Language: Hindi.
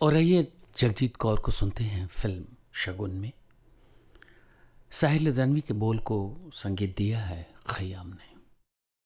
और आइए जगजीत कौर को सुनते हैं फिल्म शगुन में। साहिल रणवी के बोल को संगीत दिया है खयाम ने।